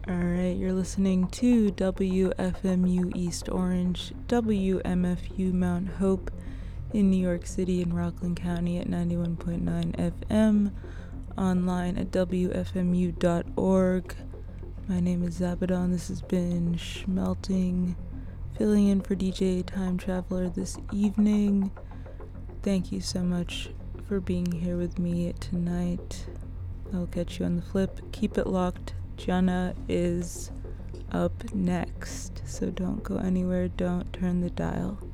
Alright, you're listening to WFMU East Orange, WMFU Mount Hope in New York City and Rockland County at 91.9 FM, online at WFMU.org. My name is Zabadon. This has been Schmelting, filling in for DJ Time Traveler this evening. Thank you so much for being here with me tonight. I'll catch you on the flip. Keep it locked. Jana is up next, so don't go anywhere, don't turn the dial.